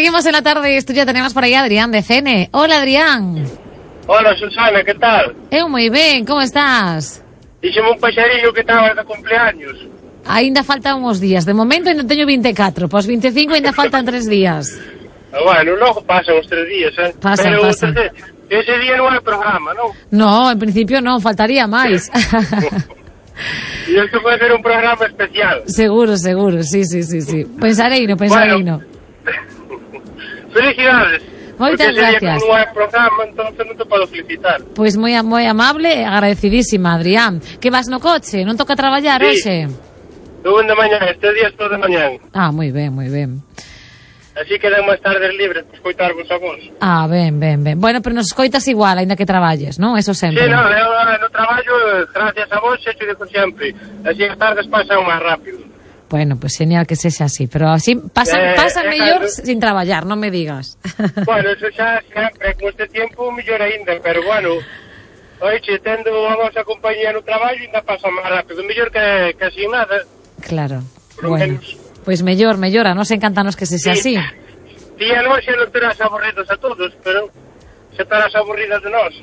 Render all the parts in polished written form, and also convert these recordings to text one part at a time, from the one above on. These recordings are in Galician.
Seguimos en la tarde, esto ya tenemos por aí a Adrián de Cene. Hola, Adrián. Hola, Susana, que tal? Eu moi ben, como estás? Díxeme un paxarillo que estaba de cumpleaños. Ainda faltan uns días, de momento ainda teño 24, pos 25 ainda faltan 3 días. Bueno, logo pasan os 3 días, Pasan. Ese día non hai programa, non? No, en principio non, faltaría máis. E isto pode ser un programa especial. Seguro, sí. Pensareino. Bueno, felicidades. Moitas gracias. Porque ese día que non hai programa, entonces non te podo felicitar. Pois moi amable e agradecidísima, Adrián. Que vas no coche? Non toca traballar hoxe? Estou de mañán, este día estou de mañán. Ah, moi ben. Así que den máis tardes libres para escoitarvos a vos. Ah, ben. Bueno, pero nos escoitas igual, ainda que traballes, non? Eso sempre. Sí, non, eu no traballo, gracias a vos, xecho de sempre. Así as tardes pasan máis rápido. Bueno, pues genial que sexa así, pero así pasan mellor sin traballar, non me digas. Bueno, eso xa sempre, con este tempo, mellor ainda, pero bueno, oixe, tendo a vosa compañía no traballo, ainda pasa máis rápido, mellor que sin nada. Claro, bueno. Pois mellor, a nos encantanos que sexa así. Ti a nós xa non terás aburridos a todos, pero xa estarás aburrida de nós.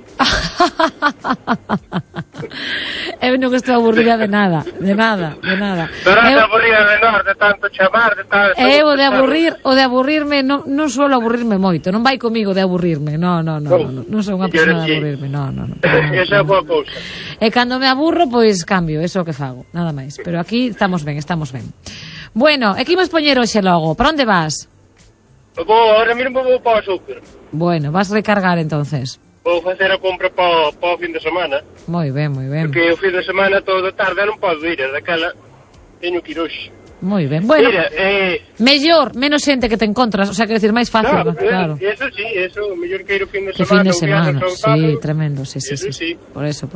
Eu non estou aburrida de nada. Estarás aburrida de nós, de tanto chamar, de tal... Eu de aburrirme, non suelo aburrirme moito, non vai comigo de aburrirme, non sou unha persona de aburrirme, non. Esa é boa cousa. E cando me aburro, pois cambio, eso é o que fago, nada máis, pero aquí estamos ben. Bueno, e que imos poñer hoxe logo? Para onde vas? Ahora mesmo vou para o súper. Bueno, vas recargar entonces. Vou facer a compra para o fin de semana. Moi ben. Porque o fin de semana toda tarde non podo ir, daquela teño que ir hoxe. Moi ben. Bueno, mira, mellor, menos xente que te encontras, o sea, quero decir, máis fácil, claro. Eso sí, mellor que ir o fin de semana. Que fin de semana, sí, tremendo, sí. Por eso.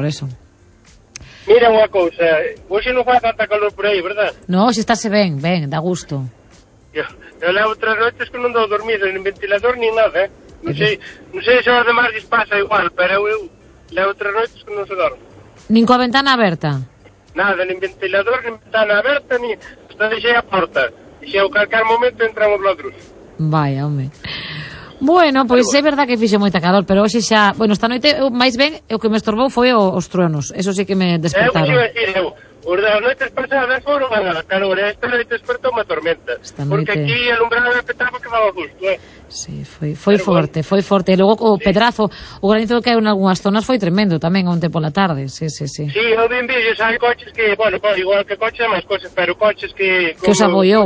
Mira unha cousa, hoxe non faz tanta calor por aí, verdad? No, hoxe estáse ben, dá gusto. Eu levo 3 noites que non dou dormido, nin ventilador, nin nada, Non sei se aos demais lles pasa igual, pero eu levo 3 noites que non se dorme. Nin coa ventana aberta? Nada, nin ventilador, nin ventana aberta, nin... Hasta deixei a porta. Dixei, a calcar momento entran os ladrús. Vai, home. Bueno, pois é verdad que fixe moita calor, pero hoxe xa... Bueno, esta noite, máis ben, o que me estorbou foi os truenos. Eso sí que me despertaron. Os das noites pasadas foron a calor, esta noite despertou unha tormenta. Porque aquí alumbrada petaba que daba justo, Sí, foi forte. E logo o pedrazo, o granizo que hai en algunhas zonas foi tremendo tamén onte pola tarde, sí. Sí, eu vi vídeos, hai coches que, bueno, igual que coches, máis coches, pero coches que... Que os abollou,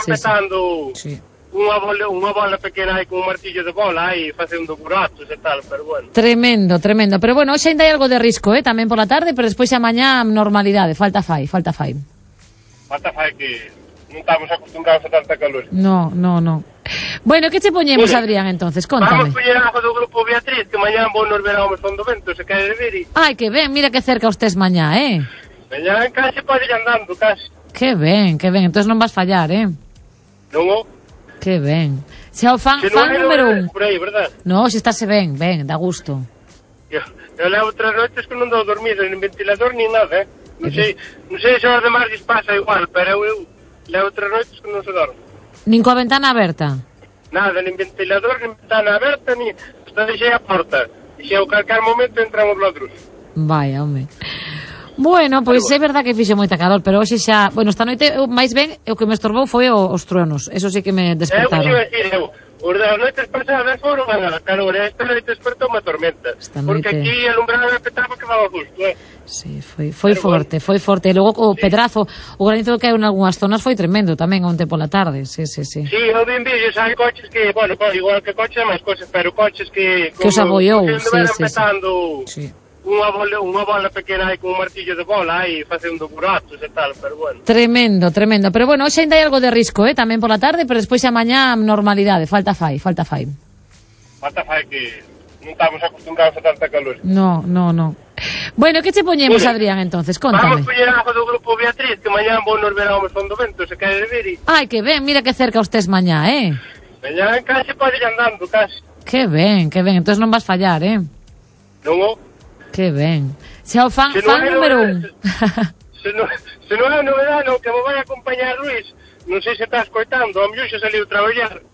sí. Unha bola pequena aí con un martillo de bola aí facendo buratos e tal, pero bueno. Tremendo. Pero bueno, hoxe ainda hai algo de risco, tamén pola tarde, pero despois a mañá normalidade, falta fai. Falta fai que non estamos acostumbrados a tanta calor. No. Bueno, que che poñemos, Adrián, entonces? Contame. Vamos poñer algo do grupo Beatriz, que mañá vou nos ver ao Mesón do Vento, se quere vir. Ai, que ben, mira que cerca os tes mañá, Mañá en case pode ir andando, case. Que ben, entonces non vas fallar, Non. Que ben. Xa o fan número 1. Por aí, verdad? No, se estáse ben, dá gusto. Eu levo 3 noites que non dou dormido, nin ventilador, nin nada, Non sei se aos demais lles pasa igual, pero eu levo 3 noites que non se dorme. Nin coa ventana aberta? Nada, nin ventilador, nin ventana aberta, nin... Hasta deixei a porta. Dixei, a calcar momento entran os ladrús. Vai, home. Bueno, pois é verdad que fixe moita calor, pero hoxe xa... Bueno, esta noite, máis ben, o que me estorbou foi os truenos. Eso sí que me despertaron. Os das noites pasadas foron a calor, esta noite despertou unha tormenta. Porque aquí alumbrada petaba que daba justo, Sí, foi forte. E logo o pedrazo, o granizo que hai en algunhas zonas foi tremendo tamén onte pola tarde, sí. Sí, eu vi vídeos, hai coches que, bueno, igual que coches, máis coches, pero coches que... Que os abollou, sí. Unha bola pequena aí con un martillo de bola aí facendo buratos e tal, pero bueno. Tremendo. Pero bueno, hoxe ainda hai algo de risco, tamén pola tarde, pero despois a mañá normalidade, falta fai. Falta fai que non estamos acostumbrados a tanta calor. No. Bueno, que che poñemos, Adrián, entonces? Contame. Vamos poñer algo do grupo Beatriz, que mañá vou nos ver ao Mesón do Vento, se quere vir. Ai, que ben, mira que cerca os tes mañá, Mañá en case pode ir andando, case. Que ben, entonces non vas fallar, Non. Que ben. Xa o fan número 1. Se non é novedade, que vos vai acompañar Luis, non sei se estás coitando, a mellor xa saliu traballar.